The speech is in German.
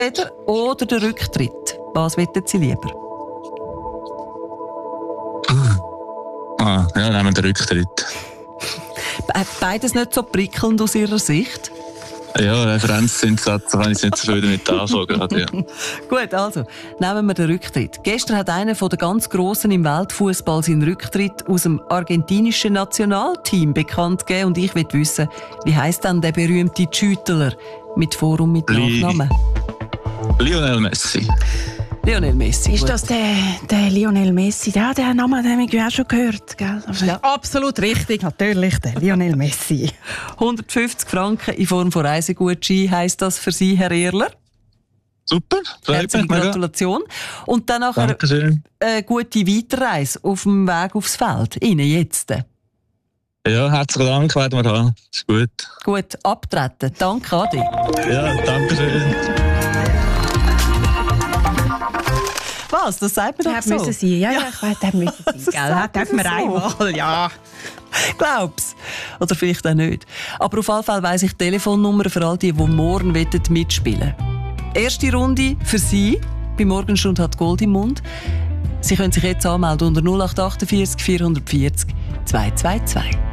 oder der Rücktritt? Was wollen Sie lieber? Ja, nehmen wir den Rücktritt. Beides nicht so prickelnd aus Ihrer Sicht? Ja, Referenzzinssatz kann ich nicht so viel damit anfangen. Ja. Gut, also, nehmen wir den Rücktritt. Gestern hat einer der ganz Grossen im Weltfußball seinen Rücktritt aus dem argentinischen Nationalteam bekannt gegeben. Und ich will wissen, wie heisst denn der berühmte Schüttler mit Vor- und mit Nachnamen? Lionel Messi. Lionel Messi. Ist das der Lionel Messi? Ja, den Namen haben wir auch schon gehört. Gell? Ja, absolut richtig, natürlich, der Lionel Messi. 150 Franken in Form von Reisegutschein heisst das für Sie, Herr Ehrler. Super, herzliche Gratulation. Und dann nachher eine gute Weiterreise auf dem Weg aufs Feld. Ihnen jetzt. Ja, herzlichen Dank, werden wir haben. Ist gut. Gut, abtreten. Danke, Adi. Ja, danke schön. Was? Das sagt man doch so? Müssen Sie. Ja, ich weiß, das müssen Sie. Das darf man einmal, ja. Glaub's. Oder vielleicht auch nicht. Aber auf jeden Fall weiss ich die Telefonnummer für all die morgen mitspielen wollen. Erste Runde für Sie. Bei Morgenstunde hat Gold im Mund. Sie können sich jetzt anmelden unter 0848 440 222.